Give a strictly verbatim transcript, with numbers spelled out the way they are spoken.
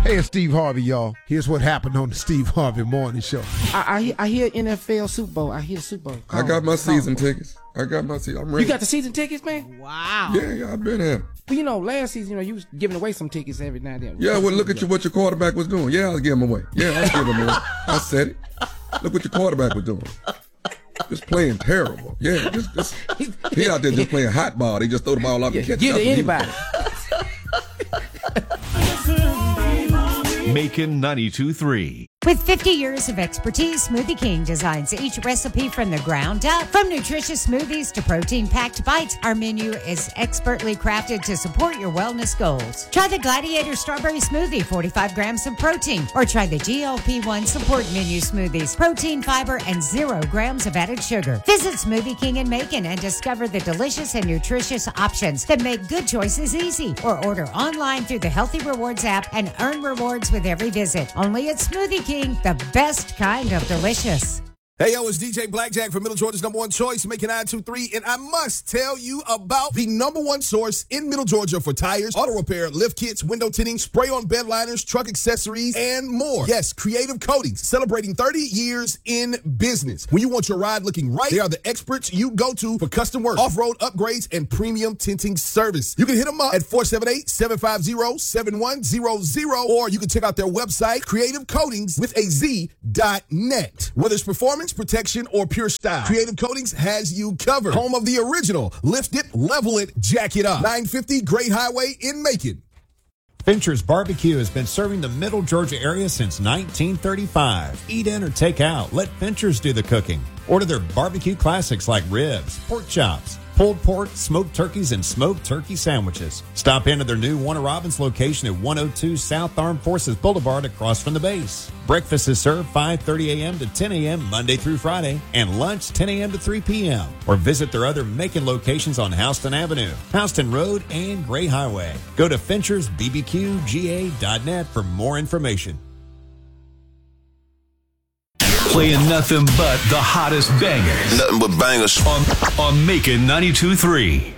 Hey, it's Steve Harvey, y'all. Here's what happened on the Steve Harvey Morning Show. I, I, I hear N F L Super Bowl. I hear Super Bowl. Call, I got my season tickets. I got my season. I'm ready. You got the season tickets, man? Wow. Yeah, yeah, I've been here. But you know, last season, you know, you was giving away some tickets every now and then. Yeah, well, look at you, what your quarterback was doing. Yeah, I was giving them away. Yeah, I was giving them away. I said it. Look what your quarterback was doing. Just playing terrible. Yeah, just, just he out there just playing hot ball. He just throw the ball off yeah, and catch give it to anybody. Macon ninety-two three. With fifty years of expertise, Smoothie King designs each recipe from the ground up. From nutritious smoothies to protein-packed bites, our menu is expertly crafted to support your wellness goals. Try the Gladiator Strawberry Smoothie, forty-five grams of protein. Or try the G L P one Support Menu Smoothies, protein, fiber, and zero grams of added sugar. Visit Smoothie King in Macon and discover the delicious and nutritious options that make good choices easy. Or order online through the Healthy Rewards app and earn rewards with every visit. Only at Smoothie King, the best kind of delicious. Hey, yo, it's D J Blackjack from Middle Georgia's number one choice, Macon nine two three, and I must tell you about the number one source in Middle Georgia for tires, auto repair, lift kits, window tinting, spray-on bed liners, truck accessories, and more. Yes, Creative Coatings, celebrating thirty years in business. When you want your ride looking right, they are the experts you go to for custom work, off-road upgrades, and premium tinting service. You can hit them up at four seven eight, seven five zero, seven one zero zero, or you can check out their website, creative coatings with a Z dot net. Whether it's performance, protection, or pure style, Creative Coatings has you covered. Home of the original lift it, level it, jack it up. nine fifty Great Highway in Macon. Fincher's Barbecue has been serving the Middle Georgia area since nineteen thirty-five. Eat in or take out. Let Fincher's do the cooking. Order their barbecue classics like ribs, pork chops, pulled pork, smoked turkeys, and smoked turkey sandwiches. Stop into their new Warner Robins location at one oh two South Armed Forces Boulevard across from the base. Breakfast is served five thirty a.m. to ten a.m. Monday through Friday, and lunch ten a.m. to three p.m. Or visit their other Macon locations on Houston Avenue, Houston Road, and Gray Highway. Go to Finchers B B Q G A dot net for more information. Playing nothing but the hottest bangers. Nothing but bangers. On, on Macon ninety-two three.